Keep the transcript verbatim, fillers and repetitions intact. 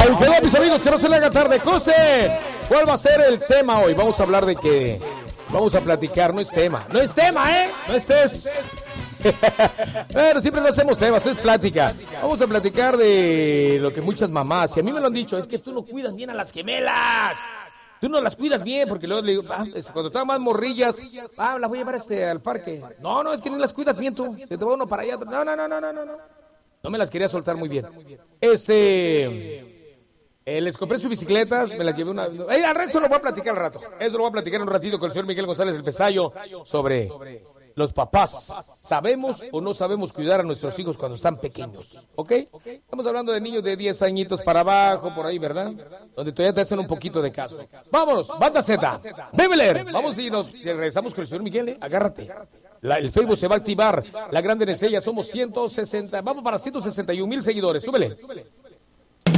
Ahí quedó, mis amigos, que no se le haga tarde. Coste, ¿cuál va a ser el tema hoy? Vamos a hablar de que vamos a platicar, no es tema, no es tema, ¿eh? No estés. Bueno, siempre no hacemos temas, es plática. Vamos a platicar de lo que muchas mamás, y a mí me lo han dicho, es que tú no cuidas bien a las gemelas. Tú no las cuidas bien, porque luego le digo, ah, cuando estaban más morrillas, ah, las voy a llevar este, al parque. No, no, es que no las cuidas bien tú. Se te va uno para allá. No, no, no, no, no, no. No me las quería soltar muy bien. Este, eh, les compré sus bicicletas, me las llevé una... Eh, al resto lo voy a platicar al rato. Eso lo voy a platicar un ratito con el señor Miguel González el Pesayo sobre los papás. ¿Sabemos o no sabemos cuidar a nuestros hijos cuando están pequeños? ¿Ok? Estamos hablando de niños de diez añitos para abajo, por ahí, ¿verdad? Donde todavía te hacen un poquito de caso. Vámonos, Banda Z, Bebeler. Vamos y nos regresamos con el señor Miguel, ¿eh? Agárrate. La, el Facebook se va a activar. La grande en ella, somos ciento sesenta. Vamos para ciento sesenta y un mil seguidores. Súbele.